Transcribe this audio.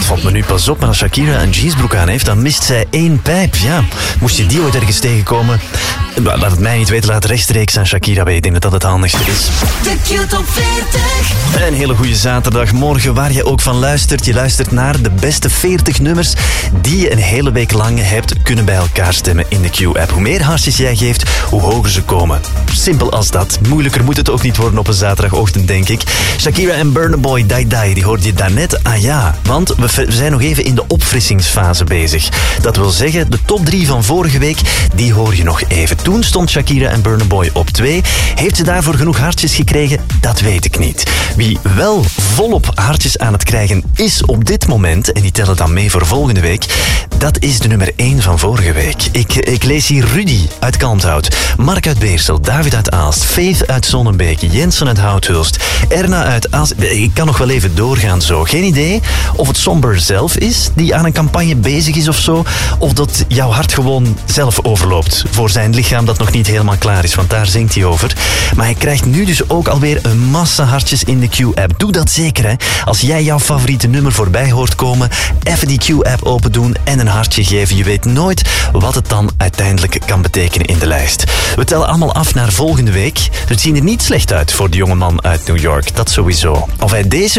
valt me nu pas op, maar als Shakira een jeansbroek aan heeft, dan mist zij 1 pijp. Ja, moest je die ooit ergens tegenkomen? Laat het mij niet weten, laat rechtstreeks aan Shakira weten. Ik denk dat dat het handigste is. De Q-top 40. Een hele goede zaterdagmorgen, waar je ook van luistert. Je luistert naar de beste 40 nummers die je een hele week lang hebt kunnen bij elkaar stemmen in de Q-app. Hoe meer hartjes jij geeft, hoe hoger ze komen. Simpel als dat. Moeilijker moet het ook niet worden op een zaterdagochtend, denk ik. Shakira en Burna Boy, Die Die, die hoorde je daarnet. Ah ja, want we zijn nog even in de opfrissingsfase bezig. Dat wil zeggen, de top 3 van vorige week, die hoor je nog even. Toen stond Shakira en Burna Boy op 2. Heeft ze daarvoor genoeg hartjes gekregen? Dat weet ik niet. Wie wel volop hartjes aan het krijgen is op dit moment, en die tellen dan mee voor volgende week, dat is de nummer 1 van vorige week. Ik lees hier Rudy uit Kalmthout, Mark uit Beersel, David uit Aalst, Faith uit Zonnebeke, Jensen uit Houthulst, Erna uit Aalst. Ik kan nog wel even doorgaan zo. Geen idee of het Somber zelf is die aan een campagne bezig is of zo, of dat jouw hart gewoon zelf overloopt voor zijn lichaam dat nog niet helemaal klaar is, want daar zingt hij over. Maar hij krijgt nu dus ook alweer een massa hartjes in de Q-app. Doe dat zeker, hè. Als jij jouw favoriete nummer voorbij hoort komen, even die Q-app open doen en een hartje geven. Je weet nooit wat het dan uiteindelijk kan betekenen in de lijst. We tellen allemaal af naar volgende week. Het ziet er niet slecht uit voor de jongeman uit New York, dat sowieso. Of hij deze